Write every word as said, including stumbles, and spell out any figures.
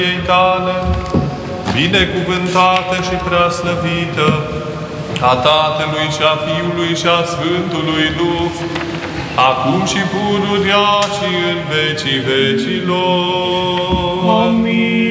Tale, binecuvântată și preaslăvită, a Tatălui și a Fiului și a Sfântului Duh, acum și pururea și în vecii vecilor. Amin.